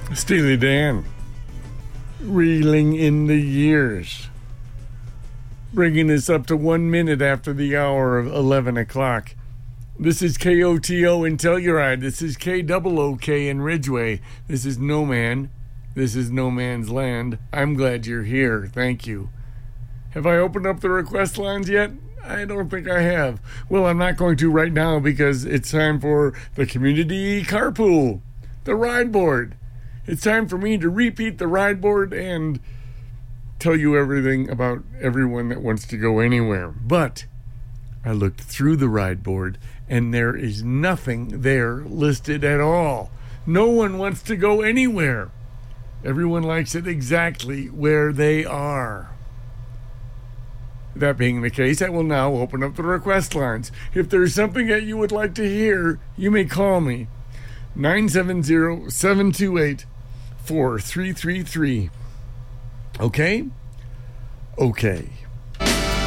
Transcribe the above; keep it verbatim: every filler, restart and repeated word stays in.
Steely Dan, reeling in the years, bringing us up to one minute after the hour of eleven o'clock. This is K O T O in Telluride. This is K O O K in Ridgeway. This is No Man. This is No Man's Land. I'm glad you're here. Thank you. Have I opened up the request lines yet? I don't think I have. Well, I'm not going to right now because it's time for the community carpool, the ride board. It's time for me to repeat the ride board and tell you everything about everyone that wants to go anywhere. But I looked through the ride board and there is nothing there listed at all. No one wants to go anywhere. Everyone likes it exactly where they are. That being the case, I will now open up the request lines. If there's something that you would like to hear, you may call me. nine seven zero, seven two eight, four three three three. Okay? Okay.